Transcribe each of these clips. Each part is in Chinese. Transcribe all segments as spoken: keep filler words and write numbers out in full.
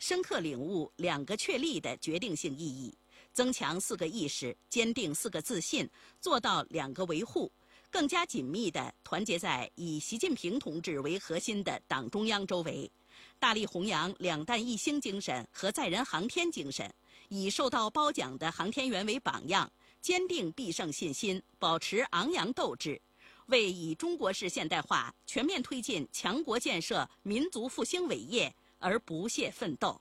深刻领悟两个确立的决定性意义，增强四个意识，坚定四个自信，做到两个维护，更加紧密地团结在以习近平同志为核心的党中央周围，大力弘扬两弹一星精神和载人航天精神，以受到褒奖的航天员为榜样，坚定必胜信心，保持昂扬斗志，为以中国式现代化全面推进强国建设、民族复兴伟业而不懈奋斗。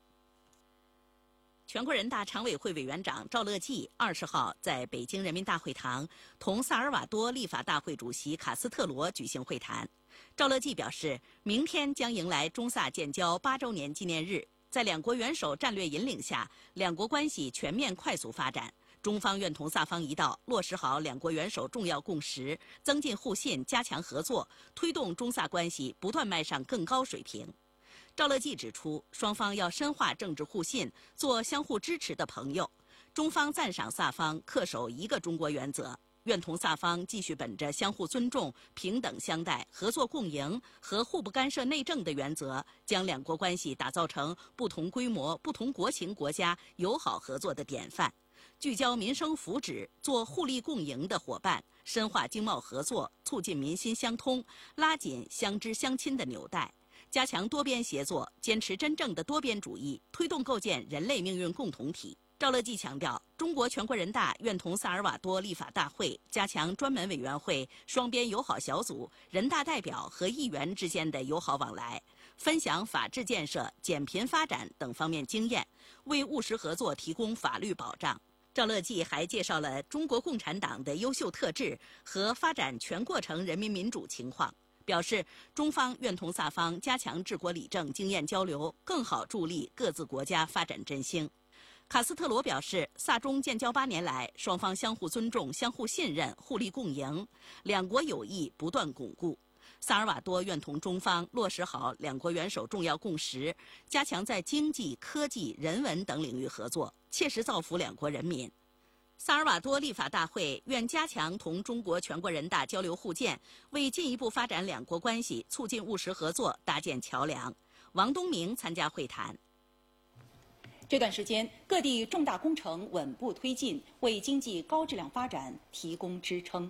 全国人大常委会委员长赵乐际二十号在北京人民大会堂同萨尔瓦多立法大会主席卡斯特罗举行会谈。赵乐际表示，明天将迎来中萨建交八周年纪念日，在两国元首战略引领下，两国关系全面快速发展。中方愿同萨方一道落实好两国元首重要共识，增进互信，加强合作，推动中萨关系不断迈上更高水平。赵乐际指出，双方要深化政治互信，做相互支持的朋友。中方赞赏萨方恪守一个中国原则，愿同萨方继续本着相互尊重、平等相待、合作共赢和互不干涉内政的原则，将两国关系打造成不同规模、不同国情国家友好合作的典范，聚焦民生福祉，做互利共赢的伙伴，深化经贸合作，促进民心相通，拉紧相知相亲的纽带。加强多边协作，坚持真正的多边主义，推动构建人类命运共同体。赵乐际强调，中国全国人大愿同萨尔瓦多立法大会加强专门委员会、双边友好小组、人大代表和议员之间的友好往来，分享法治建设、减贫发展等方面经验，为务实合作提供法律保障。赵乐际还介绍了中国共产党的优秀特质和发展全过程人民民主情况，表示中方愿同萨方加强治国理政经验交流，更好助力各自国家发展振兴。卡斯特罗表示，萨中建交八年来，双方相互尊重、相互信任、互利共赢，两国友谊不断巩固。萨尔瓦多愿同中方落实好两国元首重要共识，加强在经济、科技、人文等领域合作，切实造福两国人民。萨尔瓦多立法大会愿加强同中国全国人大交流互鉴，为进一步发展两国关系、促进务实合作搭建桥梁。王东明参加会谈。 这段时间，各地重大工程稳步推进，为经济高质量发展提供支撑。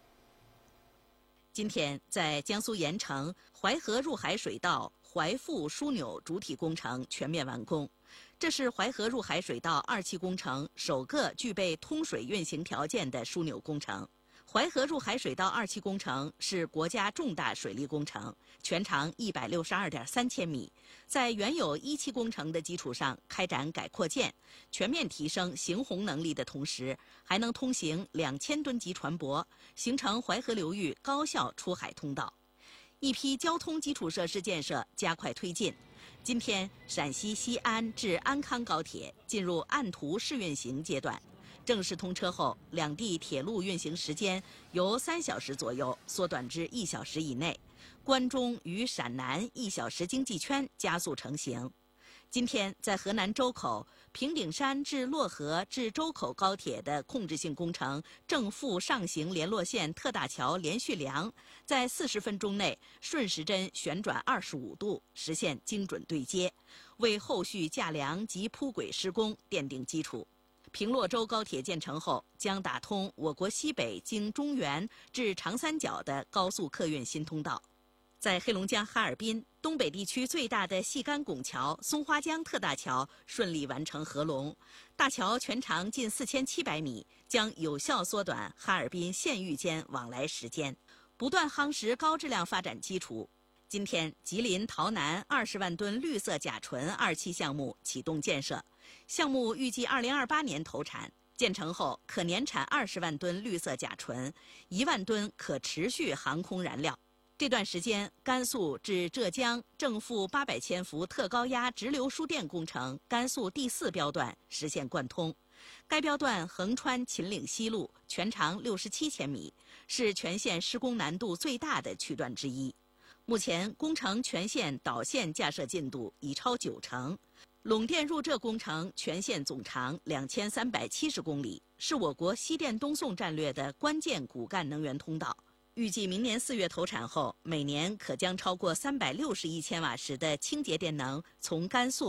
今天，在江苏盐城，淮河入海水道淮阜枢纽主体工程全面完工。这是淮河入海水道二期工程首个具备通水运行条件的枢纽工程。淮河入海水道二期工程是国家重大水利工程，全长一百六十二点三千米，在原有一期工程的基础上开展改扩建，全面提升行洪能力的同时，还能通行两千吨级船舶，形成淮河流域高效出海通道。一批交通基础设施建设加快推进。今天，陕西西安至安康高铁进入按图试运行阶段。正式通车后，两地铁路运行时间由三小时左右缩短至一小时以内，关中与陕南一小时经济圈加速成型。今天，在河南周口平顶山至漯河至周口高铁的控制性工程正负上行联络线特大桥连续梁，在四十分钟内顺时针旋转二十五度，实现精准对接，为后续架梁及铺轨施工奠定基础。平洛州高铁建成后，将打通我国西北经中原至长三角的高速客运新通道。在黑龙江哈尔滨，东北地区最大的细干拱桥松花江特大桥顺利完成合龙，大桥全长近四千七百米，将有效缩短哈尔滨县域间往来时间，不断夯实高质量发展基础。今天，吉林洮南二十万吨绿色甲醇二期项目启动建设，项目预计二零二八年投产，建成后可年产二十万吨绿色甲醇，一万吨可持续航空燃料。这段时间，甘肃至浙江正负八百千伏特高压直流输电工程甘肃第四标段实现贯通。该标段横穿秦岭西路，全长六十七千米，是全线施工难度最大的区段之一。目前，工程全线导线架设进度已超九成，陇电入浙工程全线总长两千三百七十公里，是我国西电东送战略的关键骨干能源通道。预计明年四月投产后，每年可将超过三百六十亿千瓦时的清洁电能从甘肃